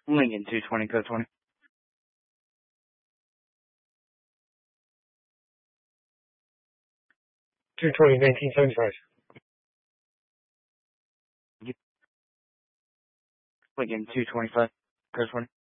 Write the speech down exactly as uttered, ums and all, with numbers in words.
Lincoln two twenty, code twenty. two twenty, nineteen seventy-five. Lincoln two twenty-five, code twenty.